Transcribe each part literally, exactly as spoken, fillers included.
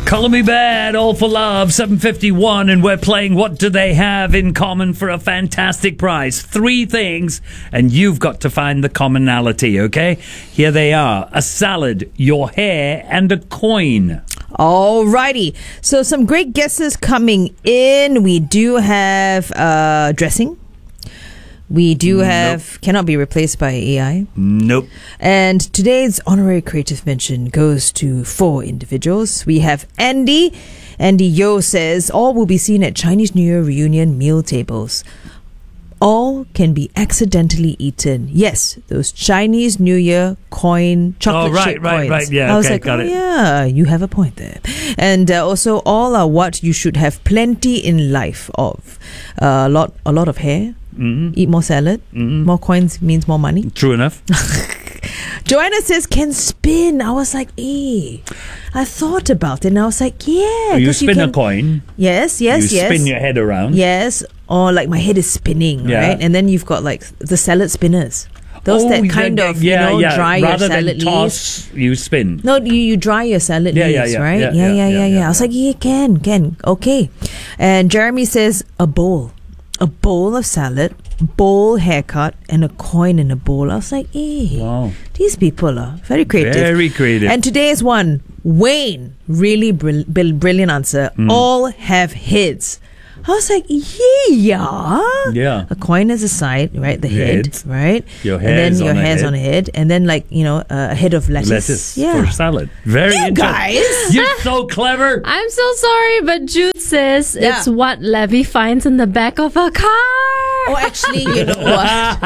Color Me Bad, All for Love, seven fifty-one, and we're playing What Do They Have in Common for a fantastic prize. Three things, and you've got to find the commonality, okay? Here they are. A salad, your hair, and a coin. Alrighty. So some great guesses coming in. We do have uh, dressing. We do have nope. Cannot be replaced by A I. Nope. And today's honorary creative mention goes to four individuals. We have Andy. Andy Yo says, all will be seen at Chinese New Year reunion meal tables. All can be accidentally eaten. Yes, those Chinese New Year coin, chocolate oh, right, chip right, coins. right. Yeah, I was okay, like, got oh, it. yeah, you have a point there. And uh, also, all are what you should have plenty in life of. Uh, a lot, a lot of hair. Mm-hmm. Eat more salad. Mm-hmm. More coins means more money. True enough. Joanna says can spin. I was like, eh. I thought about it and I was like, yeah. You spin you can, a coin. Yes, yes, you yes. You spin your head around. Yes. Or like my head is spinning, yeah. right? And then you've got like the salad spinners. Those oh, that kind yeah, of, yeah, you know, yeah. dry Rather your salad than toss, leaves. you spin. No, you, you dry your salad yeah, leaves, yeah, yeah, right? Yeah, yeah, yeah, yeah. yeah, yeah, yeah. I was like, yeah, can, can. Okay. And Jeremy says a bowl. A bowl of salad, bowl haircut, and a coin in a bowl. I was like, eh, wow. These people are very creative. Very creative. And today's one, Wayne, really brill- brilliant answer. Mm. All have heads. I was like, yeah. Yeah. A coin is a side, right? The head, head. right? Your hair and then is your on hair's head. on a head. And then, like, you know, uh, a head of lettuce. Lettuce yeah. for salad. Very you interesting. guys. You're so clever. I'm so sorry, but Jude says Yeah. it's what Levy finds in the back of a car. Oh, actually, you know what?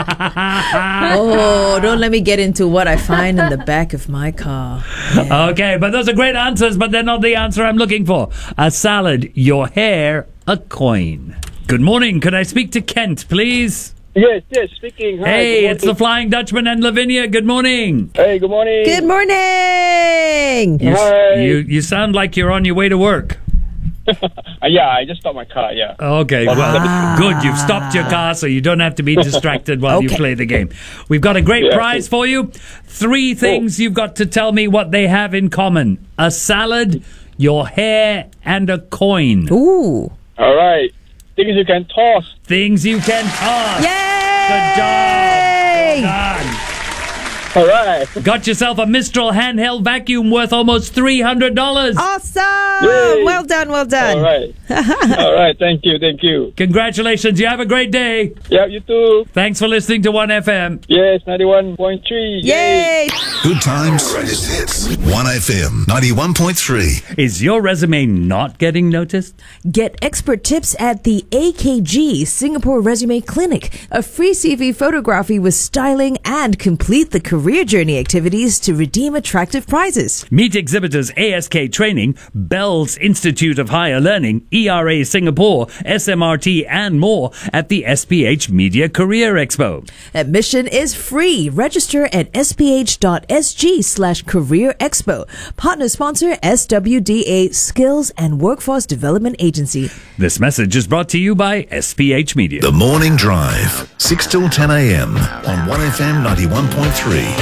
Oh, don't let me get into what I find in the back of my car. Yeah. Okay, but those are great answers, but they're not the answer I'm looking for. A salad, your hair, a coin. Good morning. Could I speak to Kent, please? Yes, yes, speaking. Hi, hey, it's the Flying Dutchman and Lavinia. Good morning. Hey, good morning. Good morning. You, Hi. you, you sound like you're on your way to work. uh, yeah, I just stopped my car, yeah. Okay, well, Ah. good. You've stopped your car so you don't have to be distracted while Okay. you play the game. We've got a great Yeah, prize cool. for you. Three things you've got to tell me what they have in common. A salad, your hair, and a coin. Ooh. All right. Things you can toss. Things you can toss. Yay! Good job. Well done. All right. Got yourself a Mistral handheld vacuum worth almost three hundred dollars. Awesome. Yay. Well done, well done. All right. All right. Thank you. Thank you. Congratulations. You have a great day. Yeah, you too. Thanks for listening to one F M. Yes, ninety-one point three. Yay! Good times. Greatest hits. one F M ninety-one point three. Is your resume not getting noticed? Get expert tips at the A K G Singapore Resume Clinic, a free C V photography with styling, and complete the career journey activities to redeem attractive prizes. Meet exhibitors A S K Training, Bell's Institute of Higher Learning, E R A Singapore, S M R T, and more at the S P H Media Career Expo. Admission is free. Register at sph.sg slash career expo. Partner sponsor S W D A Skills and Workforce Development Agency. This message is brought to you by S P H Media. The Morning Drive. six till ten a.m. on one F M ninety-one point three.